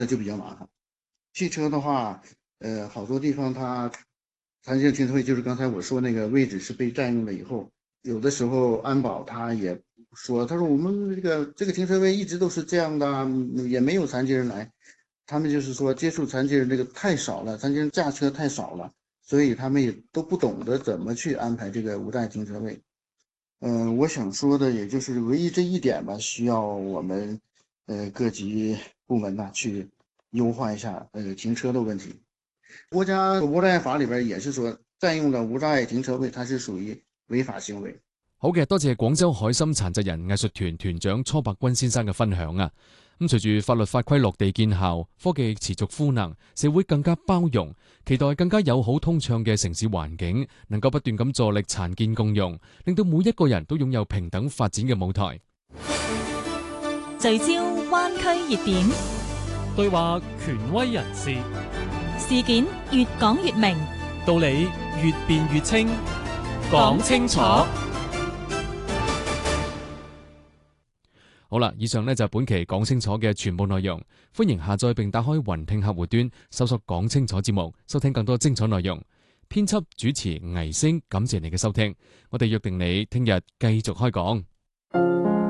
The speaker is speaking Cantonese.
那就比较麻烦。汽车的话，好多地方它残疾人停车位就是刚才我说那个位置是被占用了以后，有的时候安保他也说，他说我们这个停车位一直都是这样的啊，也没有残疾人来。他们就是说接触残疾人这个太少了，残疾人驾车太少了，所以他们也都不懂得怎么去安排这个无障碍停车位。我想说的也就是唯一这一点吧，需要我们各级部门呢去优化一下停车的问题。国家无障碍法里邊也是說，佔用了無障礙停車位，它是屬於違法行為。 好嘅，多謝廣州海心殘疾人藝術團團長初伯君先生嘅分享啊！咁隨住法律法規落地見效，科技持續賦能，社會更加包容，期待更加友好通暢嘅城市環境，能夠不斷咁助力殘健共融，令到每一個人都擁有平等發展嘅舞台。 聚焦灣區熱點， 對話權威人士， 事件越講越明， 道理越辯越清，講清楚。 好啦，以上呢就係本期講清楚嘅全部內容。歡迎下載並打開雲聽客戶端，搜索講清楚節目，收聽更多精彩內容。編輯主持倪星，感謝你嘅收聽。我哋約定你聽日繼續開講。